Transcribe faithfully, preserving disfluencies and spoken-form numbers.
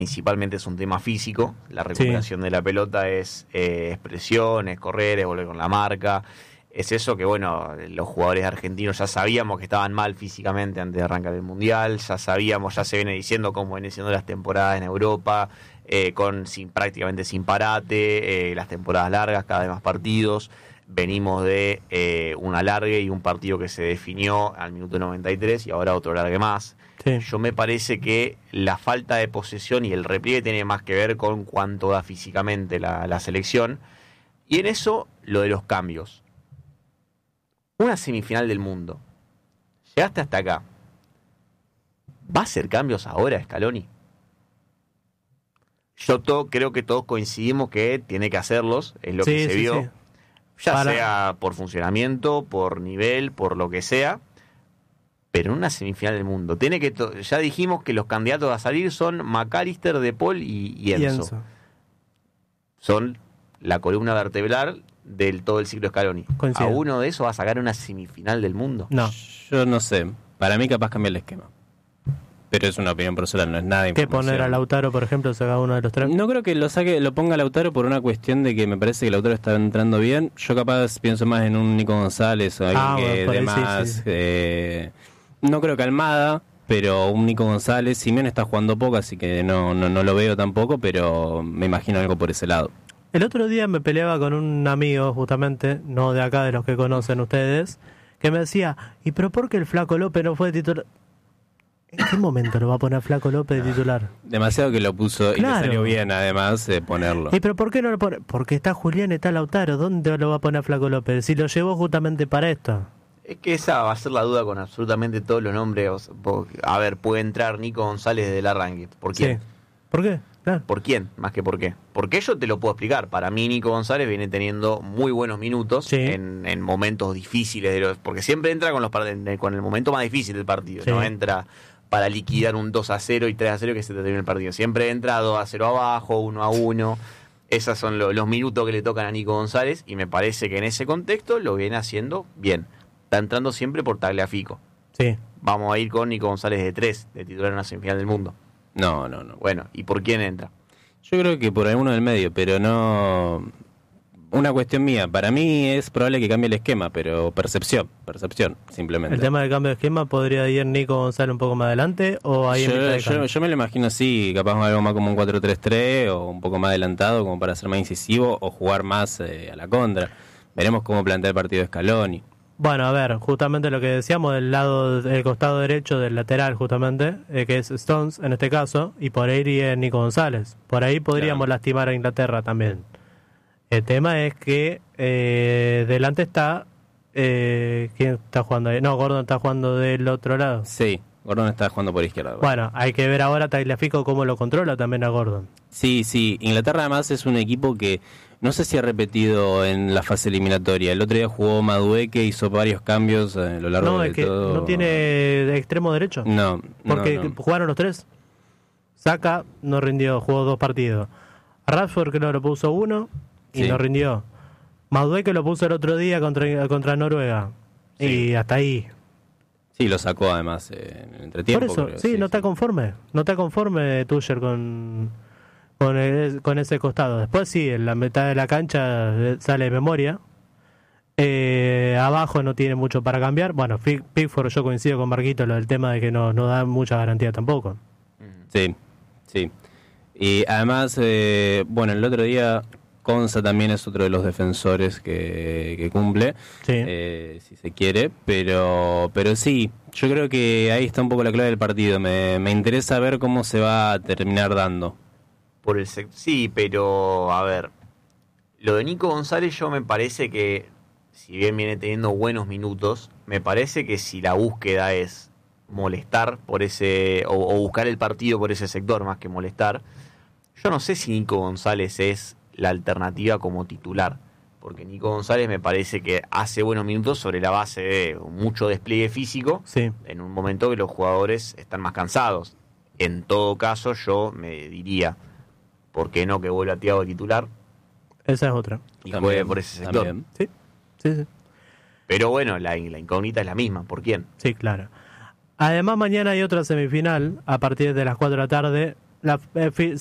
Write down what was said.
principalmente es un tema físico. La recuperación sí. de la pelota es eh, expresión, es correr, es volver con la marca. Es eso que, bueno, los jugadores argentinos ya sabíamos que estaban mal físicamente antes de arrancar el Mundial, ya sabíamos, ya se viene diciendo cómo vienen siendo las temporadas en Europa, eh, con sin prácticamente sin parate, eh, las temporadas largas, cada vez más partidos. Venimos de eh, un alargue y un partido que se definió al minuto noventa y tres y ahora otro alargue más. Sí. Yo me parece que la falta de posesión y el repliegue tiene más que ver con cuánto da físicamente la, la selección. Y en eso, lo de los cambios. Una semifinal del mundo. Llegaste hasta acá. ¿Va a hacer cambios ahora, Scaloni? Yo to, creo que todos coincidimos que tiene que hacerlos, es lo sí, que se sí, vio. Sí. Ya Para... sea por funcionamiento, por nivel, por lo que sea. Pero en una semifinal del mundo. Tiene que to- ya dijimos que los candidatos a salir son McAllister, De Paul y, y, Enzo. y Enzo. Son la columna vertebral del todo el ciclo Scaloni. Coincido. ¿A uno de esos va a sacar una semifinal del mundo? No. Yo no sé. Para mí capaz cambia el esquema. Pero es una opinión personal, no es nada de ¿Qué información. poner a Lautaro, por ejemplo, saca uno de los tres? No creo que lo saque, lo ponga Lautaro por una cuestión de que me parece que Lautaro está entrando bien. Yo capaz pienso más en un Nico González o alguien ah, que bueno, de ahí, más. Sí, sí. Eh, no creo que Almada, pero un Nico González. Simeone está jugando poco, así que no, no, no lo veo tampoco, pero me imagino algo por ese lado. El otro día me peleaba con un amigo, justamente, no de acá, de los que conocen ustedes, que me decía, ¿y pero por qué el Flaco López no fue titular? ¿En qué momento lo va a poner Flaco López de titular? Demasiado que lo puso claro. y le salió bien, además, de ponerlo. ¿Y pero por qué no lo pone? Porque está Julián y está Lautaro. ¿Dónde lo va a poner Flaco López? Si lo llevó justamente para esto. Es que esa va a ser la duda con absolutamente todos los nombres. A ver, puede entrar Nico González desde el arranque. ¿Por quién? Sí. ¿Por qué? Claro. ¿Por quién? Más que por qué. Porque yo te lo puedo explicar. Para mí Nico González viene teniendo muy buenos minutos sí. en, en momentos difíciles. De los, porque siempre entra con, los, con el momento más difícil del partido. Sí. No entra para liquidar un dos a cero y tres a cero que se te termine el partido. Siempre entra dos a cero abajo, uno a uno. Esos son lo, los minutos que le tocan a Nico González. Y me parece que en ese contexto lo viene haciendo bien. Está entrando siempre por Tagliafico. Sí. Vamos a ir con Nico González de tres, de titular en una semifinal del mundo. No, no, no. Bueno, ¿y por quién entra? Yo creo que por alguno del medio, pero no... Una cuestión mía. Para mí es probable que cambie el esquema, pero percepción, percepción, simplemente. ¿El tema del cambio de esquema podría ir Nico González un poco más adelante o ahí yo, en mitad de yo, yo me lo imagino así, capaz algo más como un cuatro tres tres o un poco más adelantado como para ser más incisivo o jugar más eh, a la contra. Veremos cómo plantea el partido de Scaloni. Bueno, a ver, justamente lo que decíamos del lado del costado derecho del lateral, justamente, eh, que es Stones en este caso, y por ahí iría Nico González. Por ahí podríamos claro. lastimar a Inglaterra también. El tema es que eh, delante está... Eh, ¿Quién está jugando ahí? No, Gordon está jugando del otro lado. Sí, Gordon está jugando por izquierda. Bueno, hay que ver ahora Tagliafico cómo lo controla también a Gordon. Sí, sí. Inglaterra además es un equipo que no sé si ha repetido en la fase eliminatoria. El otro día jugó Madueke, hizo varios cambios a lo largo no, de es que todo. ¿No tiene de extremo derecho? No, porque no, no. jugaron los tres. Saka no rindió, jugó dos partidos. A Rashford que no lo puso uno y sí. no rindió. Madueke lo puso el otro día contra, contra Noruega. Sí. Y hasta ahí. Sí, lo sacó además eh, en el entretiempo. Por eso, creo, sí, sí, no sí. está conforme. No está conforme Tuchel con, con, el, con ese costado. Después sí, en la mitad de la cancha sale de memoria. Eh, abajo no tiene mucho para cambiar. Bueno, Pickford, yo coincido con Marquito lo del tema de que no, no da mucha garantía tampoco. Sí, sí. Y además, eh, bueno, el otro día Konsa también es otro de los defensores que, que cumple, sí. eh, si se quiere, pero pero sí, yo creo que ahí está un poco la clave del partido. Me, me interesa ver cómo se va a terminar dando. Por el sec- sí, pero a ver, lo de Nico González yo me parece que, si bien viene teniendo buenos minutos, me parece que si la búsqueda es molestar por ese o, o buscar el partido por ese sector más que molestar, yo no sé si Nico González es la alternativa como titular, porque Nico González me parece que hace buenos minutos sobre la base de mucho despliegue físico, sí. en un momento que los jugadores están más cansados. En todo caso, yo me diría, ¿por qué no que vuelva Thiago titular? Esa es otra. Y juegue por ese sector. También. Sí, sí, sí. Pero bueno, la, la incógnita es la misma. ¿Por quién? Sí, claro. Además, mañana hay otra semifinal a partir de las cuatro de la tarde. La, eh,